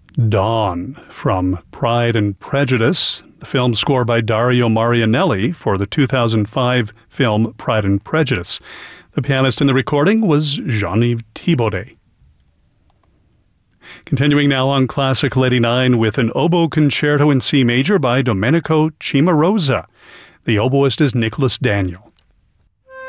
Dawn from Pride and Prejudice, the film score by Dario Marianelli for the 2005 film Pride and Prejudice. The pianist in the recording was Jean-Yves Thibaudet. Continuing now on Classical 89 with an oboe concerto in C major by Domenico Cimarosa. The oboist is Nicholas Daniel.